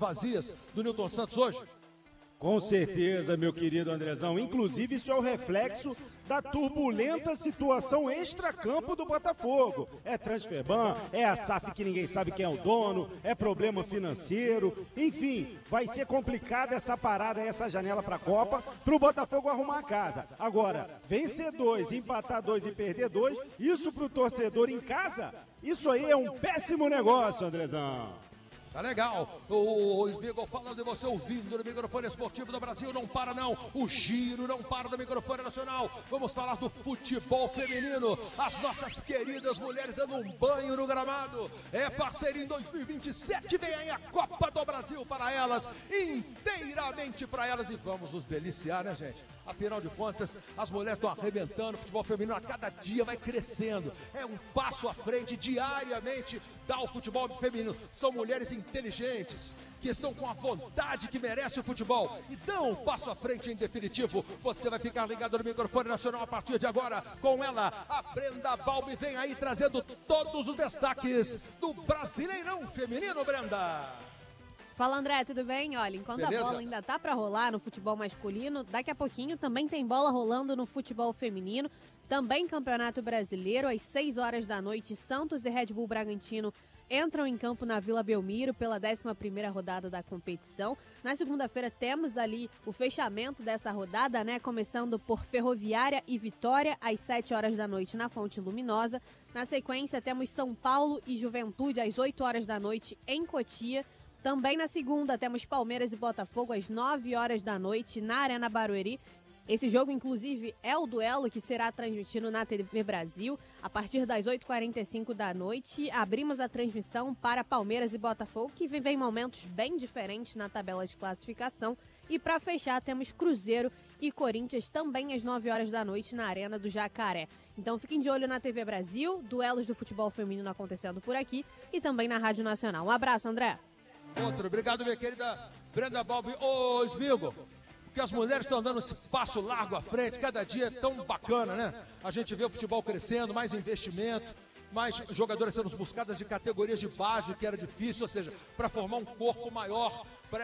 vazias do Nilton Santos hoje? Com certeza, meu querido Andrezão. Inclusive, isso é o reflexo da turbulenta situação extracampo do Botafogo. É transferban, é a SAF que ninguém sabe quem é o dono, é problema financeiro. Enfim, vai ser complicada essa parada, essa janela para a Copa, para o Botafogo arrumar a casa. Agora, vencer 2, empatar 2 e perder 2, isso para o torcedor em casa, isso aí é um péssimo negócio, Andrezão. Tá legal, o Smigol falando e você ouvindo no microfone esportivo do Brasil, não para não, o giro não para do microfone nacional, vamos falar do futebol feminino, as nossas queridas mulheres dando um banho no gramado, é parceria em 2027, vem aí a Copa do Brasil para elas, inteiramente para elas e vamos nos deliciar, né gente? Afinal de contas, as mulheres estão arrebentando, o futebol feminino a cada dia vai crescendo, é um passo à frente diariamente dá o futebol feminino, são mulheres inteligentes, que estão com a vontade que merece o futebol e dão um passo à frente em definitivo. Você vai ficar ligado no microfone nacional a partir de agora com ela, a Brenda Balbi vem aí trazendo todos os destaques do Brasileirão Feminino, Brenda. Fala André, tudo bem? Olha, enquanto Beleza? A bola ainda tá pra rolar no futebol masculino, daqui a pouquinho também tem bola rolando no futebol feminino, também Campeonato Brasileiro, às 6 horas da noite, Santos e Red Bull Bragantino entram em campo na Vila Belmiro pela 11ª rodada da competição. Na segunda-feira temos ali o fechamento dessa rodada, né? Começando por Ferroviária e Vitória, às 7 horas da noite na Fonte Luminosa. Na sequência temos São Paulo e Juventude, às 8 horas da noite em Cotia. Também na segunda temos Palmeiras e Botafogo, às 9 horas da noite na Arena Barueri. Esse jogo, inclusive, é o duelo que será transmitido na TV Brasil. A partir das 8h45 da noite, abrimos a transmissão para Palmeiras e Botafogo, que vivem momentos bem diferentes na tabela de classificação. E para fechar, temos Cruzeiro e Corinthians também às 9 horas da noite na Arena do Jacaré. Então fiquem de olho na TV Brasil, duelos do futebol feminino acontecendo por aqui e também na Rádio Nacional. Um abraço, André. Outro, obrigado minha querida Brenda Balbi. Ô Smigol, porque as mulheres estão dando esse passo largo à frente, cada dia é tão bacana, né? A gente vê o futebol crescendo, mais investimento, mais jogadoras sendo buscadas de categorias de base, que era difícil, ou seja, para formar um corpo maior para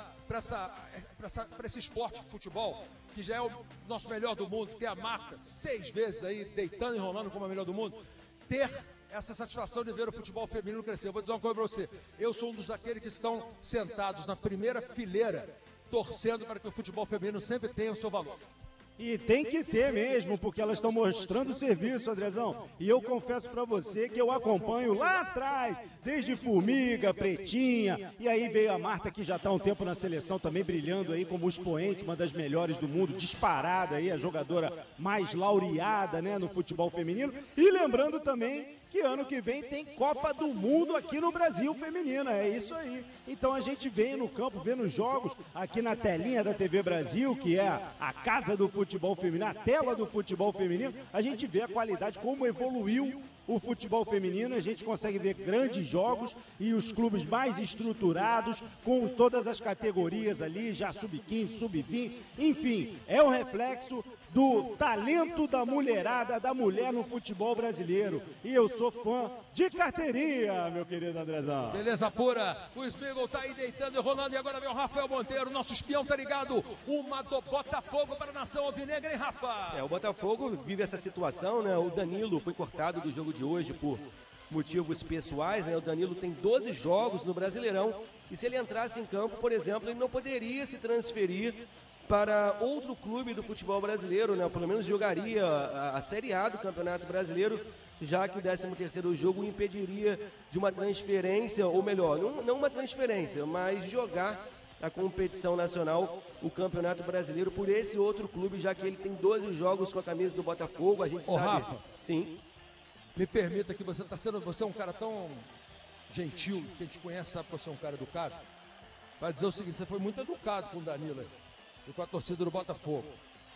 esse esporte de futebol, que já é o nosso melhor do mundo, tem a marca 6 vezes aí, deitando e rolando como a melhor do mundo, ter essa satisfação de ver o futebol feminino crescer. Eu vou dizer uma coisa para você, eu sou um dos daqueles que estão sentados na primeira fileira, torcendo para que o futebol feminino sempre tenha o seu valor. E tem que ter mesmo, porque elas estão mostrando serviço, Andrezão. E eu confesso pra você que eu acompanho lá atrás, desde Formiga, Pretinha, e aí veio a Marta, que já está há um tempo na seleção também, brilhando aí como expoente, uma das melhores do mundo, disparada aí, a jogadora mais laureada, né, no futebol feminino. E lembrando também que ano que vem tem Copa do Mundo aqui no Brasil feminina, é isso aí. Então a gente vem no campo, vê nos jogos, aqui na telinha da TV Brasil, que é a casa do futebol feminino, a tela do futebol feminino, a gente vê a qualidade, como evoluiu o futebol feminino, a gente consegue ver grandes jogos e os clubes mais estruturados, com todas as categorias ali, já sub-15, sub-20, enfim, é o reflexo do talento da mulherada, da mulher no futebol brasileiro. E eu sou fã de carteirinha, meu querido Andrezão. Beleza pura, o Smigol tá aí deitando e rolando, e agora vem o Rafael Monteiro, nosso espião, tá ligado? Uma do Botafogo para a nação alvinegra, hein, Rafa? O Botafogo vive essa situação, né? O Danilo foi cortado do jogo de hoje por motivos pessoais, né? O Danilo tem 12 jogos no Brasileirão e se ele entrasse em campo, por exemplo, ele não poderia se transferir para outro clube do futebol brasileiro, né? Pelo menos jogaria a Série A do Campeonato Brasileiro, já que o 13º jogo o impediria de uma transferência, ou melhor, não uma transferência, mas jogar a competição nacional, o Campeonato Brasileiro, por esse outro clube, já que ele tem 12 jogos com a camisa do Botafogo, a gente sabe... Rafa, sim. Me permita que você é um cara tão gentil, que a gente conhece, sabe que você é um cara educado, vai dizer o seguinte, você foi muito educado com o Danilo aí, e com a torcida do Botafogo.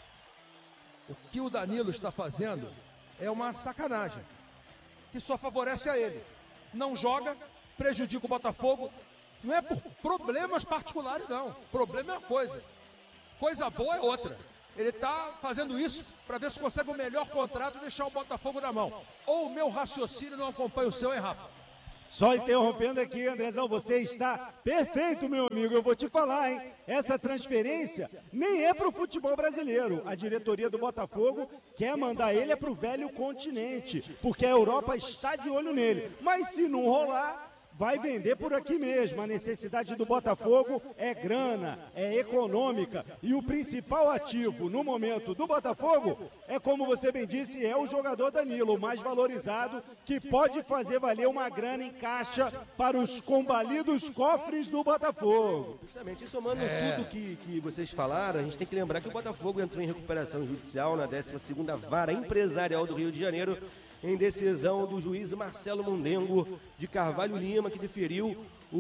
O que o Danilo está fazendo é uma sacanagem, que só favorece a ele. Não joga, prejudica o Botafogo, não é por problemas particulares, não. O problema é uma coisa. Coisa boa é outra. Ele está fazendo isso para ver se consegue o melhor contrato e deixar o Botafogo na mão. Ou o meu raciocínio não acompanha o seu, hein, Rafa? Só interrompendo aqui, Andrezão, você está perfeito, meu amigo. Eu vou te falar, hein? Essa transferência nem é para o futebol brasileiro. A diretoria do Botafogo quer mandar ele para o velho continente, porque a Europa está de olho nele. Mas se não rolar, vai vender por aqui mesmo. A necessidade do Botafogo é grana, é econômica. E o principal ativo no momento do Botafogo é, como você bem disse, é o jogador Danilo, o mais valorizado, que pode fazer valer uma grana em caixa para os combalidos cofres do Botafogo. Justamente, e somando tudo que vocês falaram, a gente tem que lembrar que o Botafogo entrou em recuperação judicial na 12ª Vara Empresarial do Rio de Janeiro, em decisão do juiz Marcelo Mondengo de Carvalho Lima, que deferiu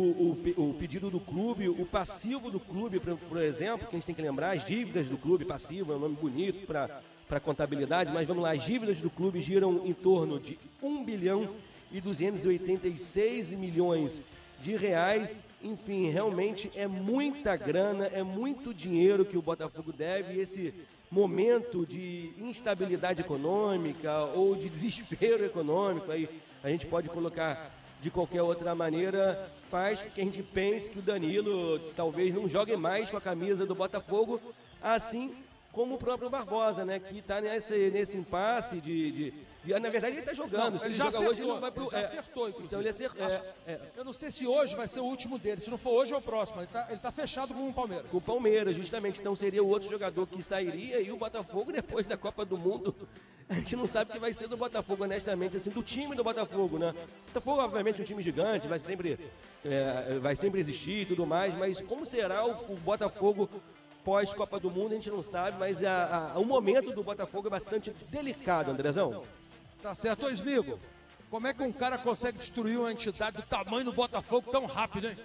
o pedido do clube, o passivo do clube, por exemplo, que a gente tem que lembrar, as dívidas do clube, passivo é um nome bonito para a contabilidade, mas vamos lá, as dívidas do clube giram em torno de 1 bilhão e 286 milhões de reais. Enfim, realmente é muita grana, é muito dinheiro que o Botafogo deve, e esse momento de instabilidade econômica ou de desespero econômico, aí a gente pode colocar de qualquer outra maneira, faz com que a gente pense que o Danilo talvez não jogue mais com a camisa do Botafogo, assim como o próprio Barbosa, né, que está nesse impasse na verdade ele está jogando, não, se ele já joga acertou, hoje ele não vai pro... Ele já acertou, inclusive. Então ele acertou. Eu não sei se hoje vai ser o último dele, se não for hoje é o próximo, ele tá fechado com o Palmeiras. Com o Palmeiras, justamente, então seria o outro jogador que sairia, e o Botafogo, depois da Copa do Mundo, a gente não sabe o que vai ser do Botafogo, honestamente, assim, do time do Botafogo, né? O Botafogo, obviamente, é um time gigante, vai sempre existir e tudo mais, mas como será o Botafogo pós-Copa do Mundo, a gente não sabe, mas o momento do Botafogo é bastante delicado, Andrezão. Tá certo, ô Smigo, como é que um cara consegue destruir uma entidade do tamanho do Botafogo tão rápido, hein?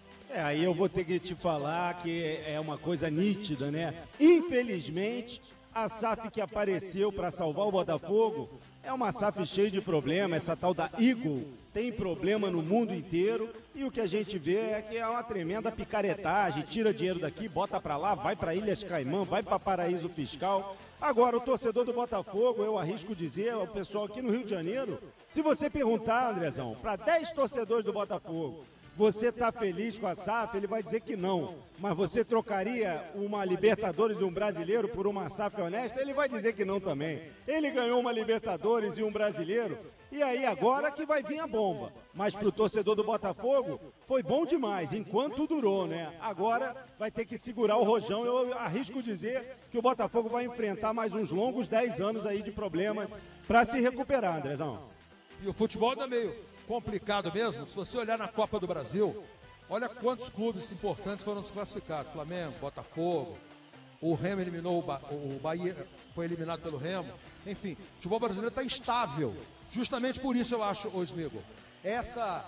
Aí eu vou ter que te falar que é uma coisa nítida, né? Infelizmente, a SAF que apareceu para salvar o Botafogo é uma SAF cheia de problemas. Essa tal da Eagle tem problema no mundo inteiro, e o que a gente vê é que é uma tremenda picaretagem, tira dinheiro daqui, bota para lá, vai para Ilhas Caimã, vai para paraíso fiscal. Agora, o torcedor do Botafogo, eu arrisco dizer, o pessoal aqui no Rio de Janeiro, se você perguntar, Andrezão, para 10 torcedores do Botafogo, você está feliz com a SAF? Ele vai dizer que não. Mas você trocaria uma Libertadores e um Brasileiro por uma SAF honesta? Ele vai dizer que não também. Ele ganhou uma Libertadores e um Brasileiro, e aí agora que vai vir a bomba. Mas para o torcedor do Botafogo, foi bom demais, enquanto durou, né? Agora vai ter que segurar o rojão. Eu arrisco dizer que o Botafogo vai enfrentar mais uns longos 10 anos aí de problema para se recuperar, Andrezão. E o futebol tá meio complicado mesmo. Se você olhar na Copa do Brasil, olha quantos clubes importantes foram desclassificados. Flamengo, Botafogo, o Remo eliminou o Bahia, foi eliminado pelo Remo. Enfim, o futebol brasileiro está instável. Justamente por isso eu acho, ô Smigo, essa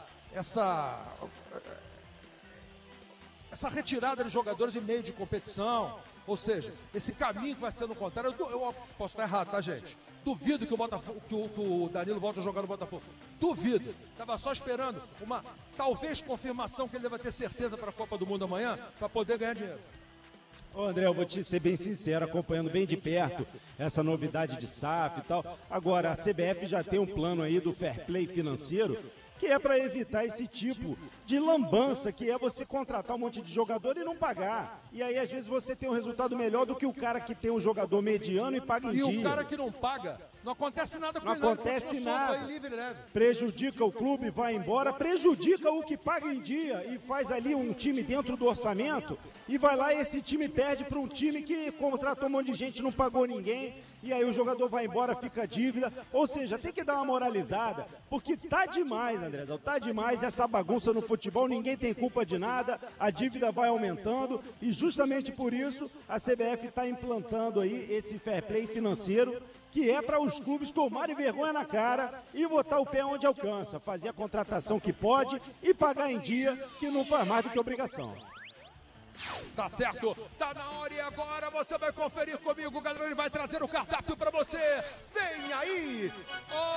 retirada de jogadores em meio de competição, ou seja, esse caminho que vai sendo contrário, eu posso estar errado, tá, gente? Duvido que o Danilo volte a jogar no Botafogo. Duvido. Estava só esperando uma, talvez, confirmação que ele deva ter certeza para a Copa do Mundo amanhã, para poder ganhar dinheiro. Ô André, eu vou te ser bem sincero, acompanhando bem de perto essa novidade de SAF e tal. Agora, a CBF já tem um plano aí do fair play financeiro, que é para evitar esse tipo de lambança, que é você contratar um monte de jogador e não pagar. E aí, às vezes, você tem um resultado melhor do que o cara que tem um jogador mediano e paga em dia. E o cara que não paga, não acontece nada com ele. Não acontece nada. Prejudica o clube, vai embora, prejudica o que paga em dia e faz ali um time dentro do orçamento, e vai lá e esse time perde para um time que contratou um monte de gente, não pagou ninguém, e aí o jogador vai embora, fica dívida. Ou seja, tem que dar uma moralizada, porque tá demais, Andrezão, tá demais essa bagunça no futebol, ninguém tem culpa de nada, a dívida vai aumentando, e justamente por isso a CBF está implantando aí esse fair play financeiro, que é para os clubes tomarem vergonha na cara e botar o pé onde alcança, fazer a contratação que pode e pagar em dia, que não faz mais do que obrigação. Tá certo, tá na hora, e agora você vai conferir comigo, galera, ele vai trazer o cardápio para você. Vem aí!